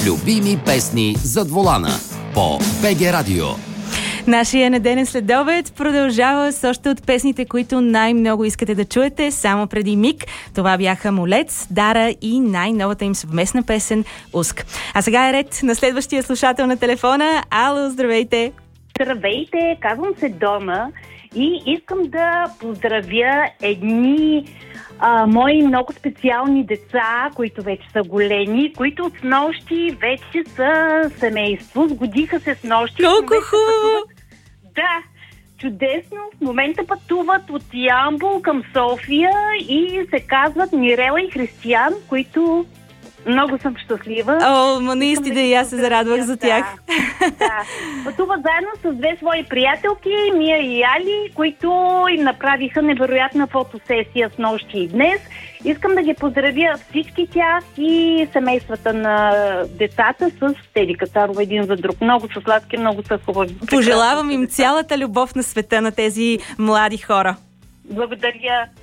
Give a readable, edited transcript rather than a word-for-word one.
Любими песни зад волана по БГ Радио. Нашия неделен следобед продължава с още от песните, които най-много искате да чуете. Само преди миг това бяха Молец, Дара и най-новата им съвместна песен Уск. А сега е ред на следващия слушател на телефона. Ало, здравейте! Здравейте, казвам се Дона и искам да поздравя едни мои много специални деца, които вече са големи, които от снощи вече са семейство, сгодиха се с нощи. Колко хубаво! Да, чудесно. В момента пътуват от Ямбол към София и се казват Мирела и Християн, които много съм щастлива. О, наистина и аз се зарадвах за тях. Да. Пътуват заедно с две свои приятелки, Мия и Али, които им направиха невероятна фотосесия с нощи и днес. Искам да ги поздравя всички тях и семействата на децата с Теди Кацарова един за друг. Много са сладки, много са хубави. Пожелавам им цялата любов на света на тези млади хора. Благодаря.